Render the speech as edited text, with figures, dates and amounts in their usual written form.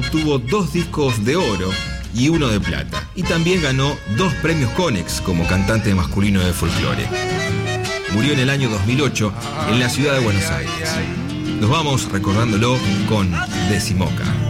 obtuvo 2 discos de oro y 1 de plata. Y también ganó 2 premios Konex como cantante masculino de folclore. Murió en el año 2008 en la ciudad de Buenos Aires. Nos vamos recordándolo con Decimoca.